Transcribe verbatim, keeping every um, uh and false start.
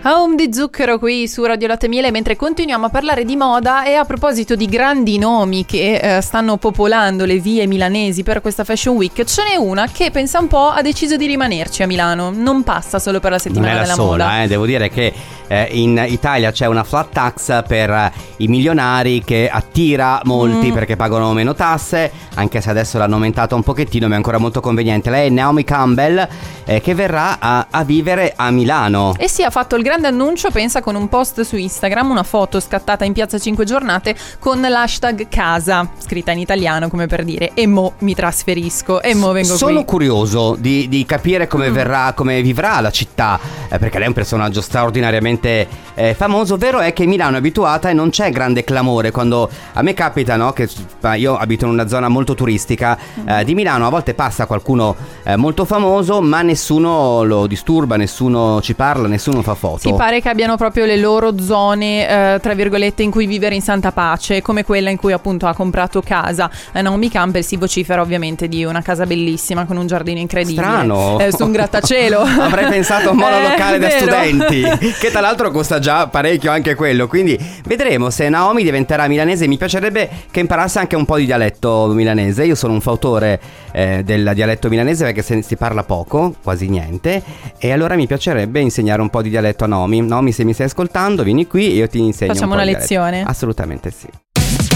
Home di Zucchero qui su Radio Latte Miele, mentre continuiamo a parlare di moda. E a proposito di grandi nomi che eh, stanno popolando le vie milanesi per questa Fashion Week, ce n'è una che, pensa un po', ha deciso di rimanerci a Milano, non passa solo per la settimana non è la della sola, moda. eh, devo dire che eh, in Italia c'è una flat tax per eh, i milionari che attira molti mm. perché pagano meno tasse, anche se adesso l'hanno aumentata un pochettino, ma è ancora molto conveniente. Lei è Naomi Campbell, eh, che verrà a, a vivere a Milano. E sì, ha fatto il grande annuncio, pensa, con un post su Instagram, una foto scattata in piazza Cinque Giornate con l'hashtag casa, scritta in italiano come per dire e mo mi trasferisco, e mo vengo Sono qui. curioso di, di capire come mm. verrà, come vivrà la città, eh, perché lei è un personaggio straordinariamente eh, famoso. Vero è che Milano è abituata e non c'è grande clamore. Quando a me capita, no, che io abito in una zona molto turistica mm. eh, di Milano, a volte passa qualcuno eh, molto famoso, ma nessuno lo disturba, nessuno ci parla, nessuno fa foto. Sì, pare che abbiano proprio le loro zone eh, tra virgolette in cui vivere in santa pace, come quella in cui appunto ha comprato casa. eh, Naomi Campbell si vocifera ovviamente di una casa bellissima con un giardino incredibile. Strano, eh, su un grattacielo. Avrei pensato a un monolocale eh, da vero. studenti, che tra l'altro costa già parecchio anche quello. Quindi vedremo se Naomi diventerà milanese. Mi piacerebbe che imparasse anche un po' di dialetto milanese. Io sono un fautore eh, del dialetto milanese, perché se si parla poco, quasi niente, e allora mi piacerebbe insegnare un po' di dialetto a Naomi. Naomi, se mi stai ascoltando, vieni qui e io ti insegno. Facciamo un po' una di lezione? dialetto. Assolutamente sì.